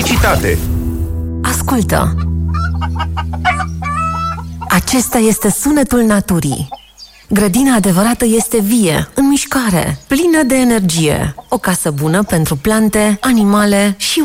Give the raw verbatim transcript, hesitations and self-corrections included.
Publicitate. Ascultă! Acesta este sunetul naturii. Grădina adevărată este vie, în mișcare, plină de energie. O casă bună pentru plante, animale și